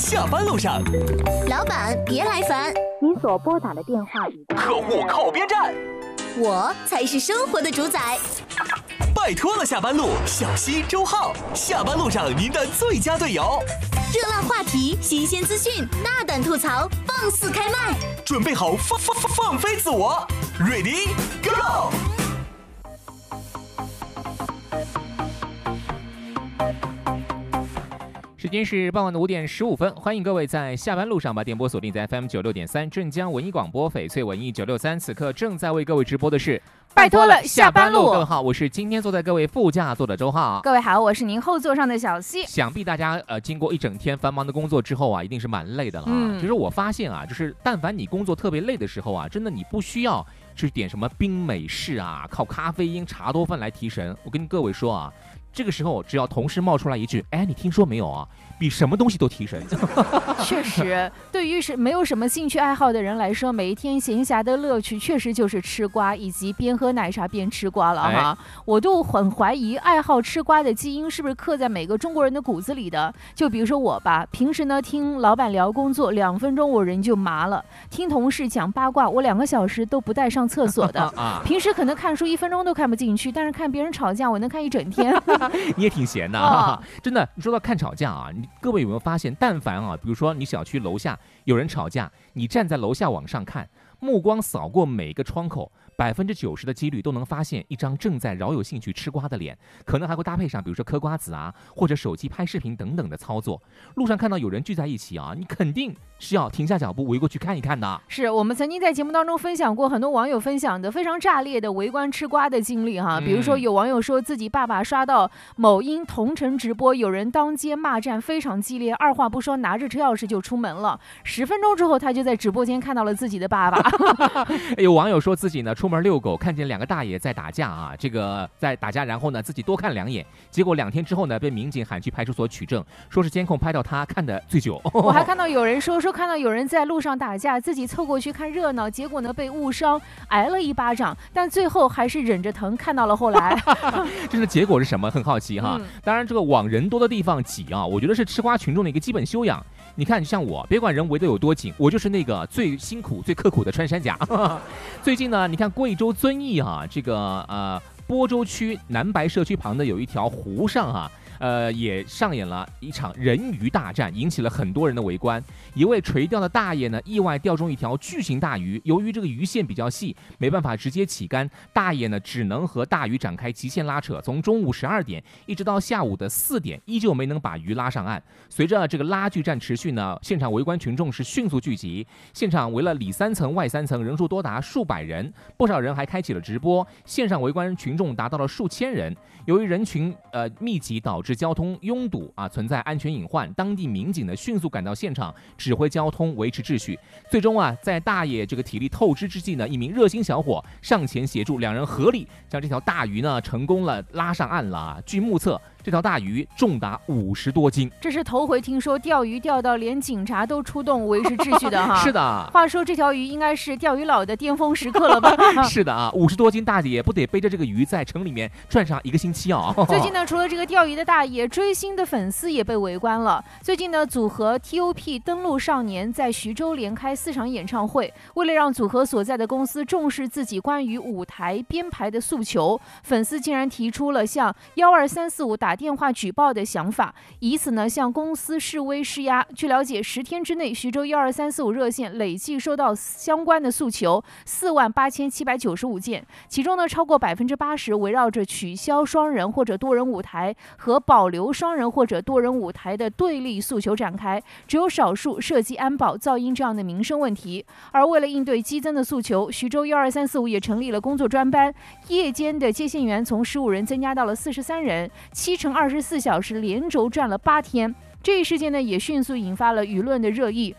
下班路上， 老板别来烦， 您所拨打的电话已关。 客户靠边站， 我才是生活的主宰。 拜托了下班路，小溪周浩，下班路上您的最佳队友。 热辣话题，新鲜资讯，大胆吐槽，放肆开麦， 准备好放飞自我 ，Ready Go！ 时间是傍晚的5点15分，欢迎各位在下班路上把电波锁定在 FM 96.3镇江文艺广播翡翠文艺963，此刻正在为各位直播的是拜托了下班路。 各位好，我是今天坐在各位副驾座的周浩。 各位好，我是您后座上的小溪。 想必大家经过一整天繁忙的工作之后啊，一定是蛮累的了啊。其实我发现啊，就是但凡你工作特别累的时候啊，真的你不需要去点什么冰美式啊，靠咖啡因、茶多饭来提神。我跟各位说啊，这个时候只要同事冒出来一句，哎，你听说没有啊？比什么东西都提神。 确实，对于没有什么兴趣爱好的人来说，每一天闲暇的乐趣确实就是吃瓜，以及边喝奶茶边吃瓜了哈。我都很怀疑，爱好吃瓜的基因是不是刻在每个中国人的骨子里的？就比如说我吧，平时呢听老板聊工作2分钟我人就麻了，听同事讲八卦我2个小时都不带上厕所的。平时可能看书1分钟都看不进去，但是看别人吵架我能看一整天。 你也挺闲的啊，真的。你说到看吵架啊，各位有没有发现，但凡啊，比如说你小区楼下有人吵架，你站在楼下往上看，目光扫过每个窗口，90%的几率都能发现一张正在饶有兴趣吃瓜的脸，可能还会搭配上比如说嗑瓜子啊，或者手机拍视频等等的操作。路上看到有人聚在一起啊，你肯定是要停下脚步围过去看一看的。 是我们曾经在节目当中分享过很多网友分享的非常炸裂的围观吃瓜的经历哈，比如说有网友说自己爸爸刷到某音同城直播，有人当街骂战非常激烈，二话不说拿着车钥匙就出门了，10分钟之后他就在直播间看到了自己的爸爸。 有网友说自己呢出门遛狗，看见2个大爷在打架啊，这个在打架，然后呢自己多看2眼，结果2天之后呢被民警喊去派出所取证，说是监控拍到他看的最久。 我还看到有人说看到有人在路上打架，自己凑过去看热闹，结果呢被误伤，挨了1巴掌，但最后还是忍着疼看到了后来。 这的结果是什么？很好奇哈。当然这个往人多的地方挤啊，我觉得是吃瓜群众的一个基本修养。你看像我，别管人围得有多紧，我就是那个最辛苦最刻苦的穿山甲。最近呢，你看贵州遵义啊，这个播州区南白社区旁的有一条湖上啊，也上演了一场人鱼大战，引起了很多人的围观。一位垂钓的大爷呢，意外钓中一条巨型大鱼，由于这个鱼线比较细，没办法直接起竿，大爷呢只能和大鱼展开极限拉扯，从中午12点一直到下午的4点，依旧没能把鱼拉上岸。随着这个拉锯战持续呢，现场围观群众是迅速聚集，现场围了里3层外3层，人数多达数百人，不少人还开启了直播，线上围观群众达到了数千人。由于人群密集，导致交通拥堵啊，存在安全隐患。当地民警呢迅速赶到现场，指挥交通，维持秩序。最终啊，在大爷这个体力透支之际呢，一名热心小伙上前协助，2人合力将这条大鱼呢成功了拉上岸了。据目测，这条大鱼重达50多斤， 这是头回听说钓鱼钓到连警察都出动维持秩序的哈。 是的， 话说这条鱼应该是钓鱼佬的巅峰时刻了吧？ 是的啊，50多斤大爷不得背着这个鱼在城里面转上1个星期啊。 最近呢，除了这个钓鱼的大爷，追星的粉丝也被围观了。最近呢，组合 TOP 登陆少年在徐州连开4场演唱会，为了让组合所在的公司重视自己关于舞台编排的诉求，粉丝竟然提出了向12345打电话举报的想法，以此呢向公司示威施压。据了解，10天之内，徐州12345热线累计收到相关的诉求48795件，其中呢超过80%围绕着取消双人或者多人舞台和保留双人或者多人舞台的对立诉求展开，只有少数涉及安保、噪音这样的民生问题。而为了应对激增的诉求，徐州12345也成立了工作专班，夜间的接线员从15人增加到了43人，7×24小时连轴转了8天。这一事件呢，也迅速引发了舆论的热议。